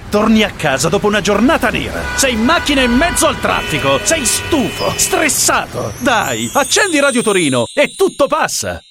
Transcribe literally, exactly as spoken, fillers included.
Torni a casa dopo una giornata nera. Sei in macchina in mezzo al traffico. Sei stufo, stressato. Dai, accendi Radio Torino e tutto passa.